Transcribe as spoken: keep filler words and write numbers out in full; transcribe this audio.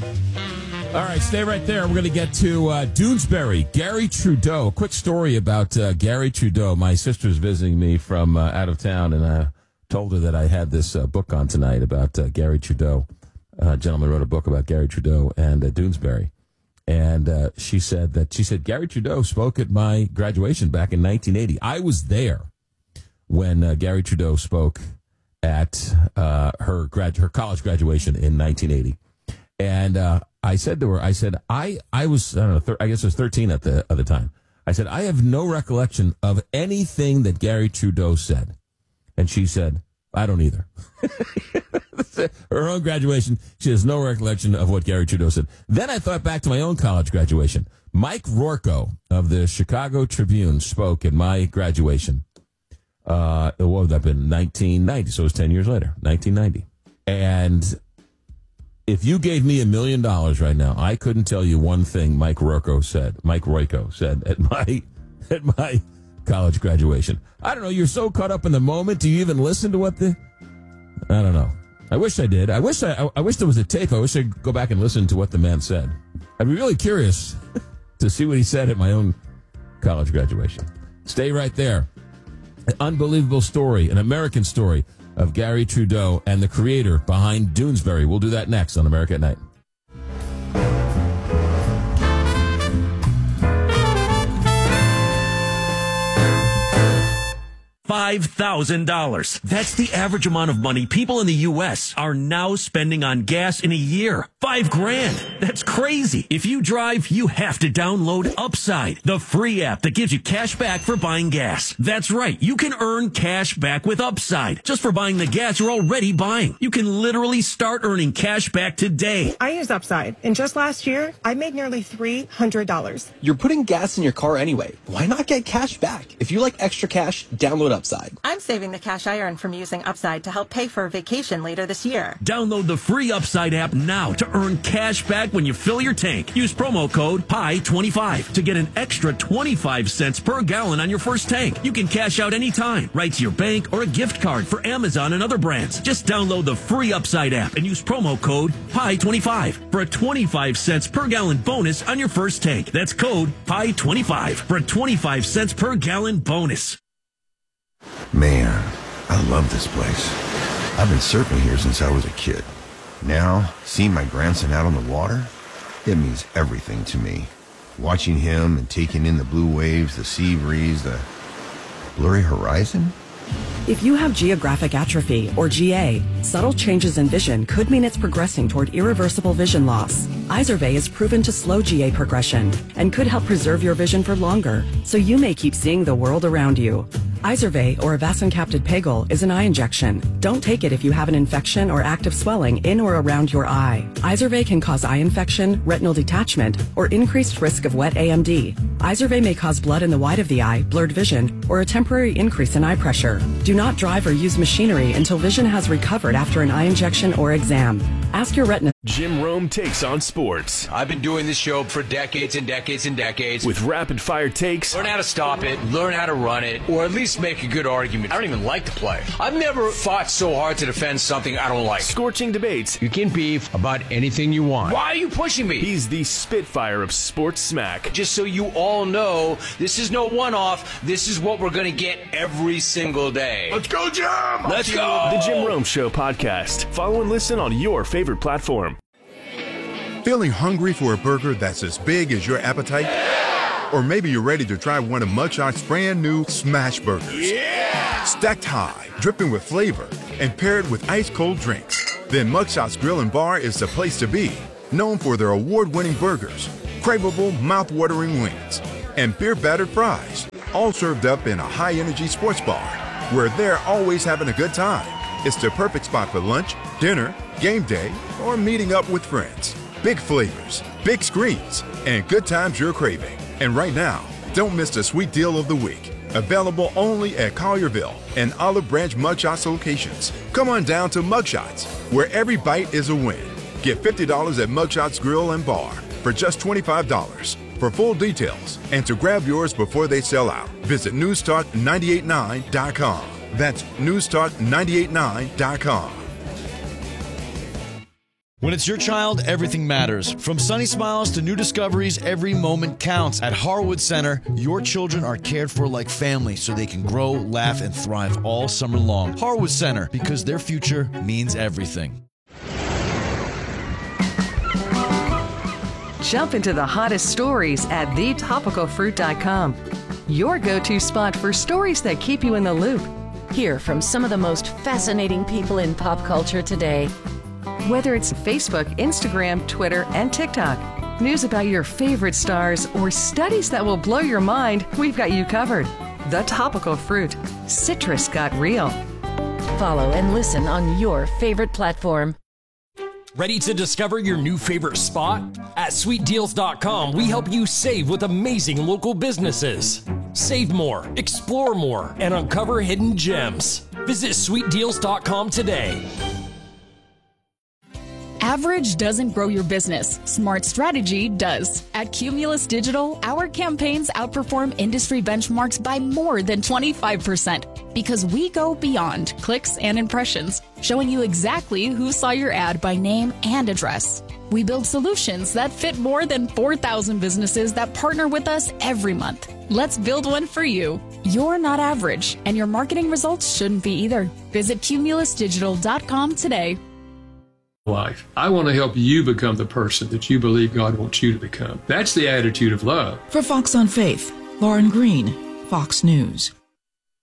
All right, stay right there. We're going to get to uh, Doonesbury, Gary Trudeau. A quick story about uh, Gary Trudeau. My sister's visiting me from uh, out of town, and I told her that I had this uh, book on tonight about uh, Gary Trudeau. Uh, a gentleman wrote a book about Gary Trudeau and uh, Doonesbury. And uh, she said that she said Gary Trudeau spoke at my graduation back in nineteen eighty. I was there when uh, Gary Trudeau spoke at uh, her grad her college graduation in nineteen eighty. And uh, I said to her, I said, I, I was, I don't know, thir- I guess I was thirteen at the, at the time. I said, I have no recollection of anything that Gary Trudeau said. And she said, I don't either. Her own graduation, she has no recollection of what Gary Trudeau said. Then I thought back to my own college graduation. Mike Rourke of the Chicago Tribune spoke at my graduation. Uh, what would that have been? nineteen ninety. So it was ten years later, nineteen ninety. And if you gave me a million dollars right now, I couldn't tell you one thing Mike Rourke said, Mike Rourke said at my, at my college graduation. I don't know. You're so caught up in the moment. Do you even listen to what the, I don't know. I wish I did. I wish I, I, I wish there was a tape. I wish I'd go back and listen to what the man said. I'd be really curious to see what he said at my own college graduation. Stay right there. An unbelievable story, an American story of Gary Trudeau and the creator behind Doonesbury. We'll do that next on America at Night. five thousand dollars. That's the average amount of money people in the U S are now spending on gas in a year. Five grand. That's crazy. If you drive, you have to download Upside, the free app that gives you cash back for buying gas. That's right. You can earn cash back with Upside just for buying the gas you're already buying. You can literally start earning cash back today. I use Upside, and just last year, I made nearly three hundred dollars. You're putting gas in your car anyway. Why not get cash back? If you like extra cash, download Upside. I'm saving the cash I earn from using Upside to help pay for a vacation later this year. Download the free Upside app now to earn cash back when you fill your tank. Use promo code P I twenty-five to get an extra twenty-five cents per gallon on your first tank. You can cash out anytime, right to your bank or a gift card for Amazon and other brands. Just download the free Upside app and use promo code P I twenty-five for a twenty-five cents per gallon bonus on your first tank. That's code P I twenty-five for a twenty-five cents per gallon bonus. Man, I love this place. I've been surfing here since I was a kid. Now, seeing my grandson out on the water, it means everything to me. Watching him and taking in the blue waves, the sea breeze, the blurry horizon. If you have geographic atrophy, or G A, subtle changes in vision could mean it's progressing toward irreversible vision loss. Izervay is proven to slow G A progression and could help preserve your vision for longer, so you may keep seeing the world around you. Izervay, or avacincaptad pegol, is an eye injection. Don't take it if you have an infection or active swelling in or around your eye. Izervay can cause eye infection, retinal detachment, or increased risk of wet A M D. Izervay may cause blood in the white of the eye, blurred vision, or a temporary increase in eye pressure. Do not drive or use machinery until vision has recovered after an eye injection or exam. Ask your retina. Jim Rome takes on sports. I've been doing this show for decades and decades and decades. With rapid-fire takes. Learn how to stop it, learn how to run it, or at least make a good argument. I don't even like to play. I've never fought so hard to defend something I don't like. Scorching debates. You can beef about anything you want. Why are you pushing me? He's the Spitfire of sports smack. Just so you all know, this is no one-off. This is what we're going to get every single day. Let's go, Jim! Let's go! The Jim Rome Show podcast. Follow and listen on your favorite platform. Feeling hungry for a burger that's as big as your appetite? Yeah! Or maybe you're ready to try one of Mugshot's brand new Smash Burgers. Yeah! Stacked high, dripping with flavor, and paired with ice-cold drinks. Then Mugshot's Grill and Bar is the place to be. Known for their award-winning burgers, craveable, mouth-watering wings, and beer-battered fries. All served up in a high-energy sports bar, where they're always having a good time. It's the perfect spot for lunch, dinner, game day, or meeting up with friends. Big flavors, big screens, and good times you're craving. And right now, don't miss the sweet deal of the week. Available only at Collierville and Olive Branch Mugshots locations. Come on down to Mugshots, where every bite is a win. Get fifty dollars at Mugshots Grill and Bar for just twenty-five dollars. For full details and to grab yours before they sell out, visit news talk nine eight nine dot com. That's news talk nine eight nine dot com. When it's your child, everything matters. From sunny smiles to new discoveries, every moment counts. At Harwood Center, your children are cared for like family so they can grow, laugh, and thrive all summer long. Harwood Center, because their future means everything. Jump into the hottest stories at the topical fruit dot com. Your go-to spot for stories that keep you in the loop. Hear from some of the most fascinating people in pop culture today. Whether it's Facebook, Instagram, Twitter, and TikTok, news about your favorite stars, or studies that will blow your mind, we've got you covered. The Topical Fruit. Citrus got real. Follow and listen on your favorite platform. Ready to discover your new favorite spot? At sweet deals dot com, we help you save with amazing local businesses. Save more, explore more, and uncover hidden gems. Visit sweet deals dot com today. Average doesn't grow your business. Smart strategy does. At Cumulus Digital, our campaigns outperform industry benchmarks by more than twenty-five percent because we go beyond clicks and impressions, showing you exactly who saw your ad by name and address. We build solutions that fit more than four thousand businesses that partner with us every month. Let's build one for you. You're not average, and your marketing results shouldn't be either. Visit Cumulus Digital dot com today. Life. I want to help you become the person that you believe God wants you to become. That's the attitude of love. For Fox on Faith, Lauren Green, Fox News.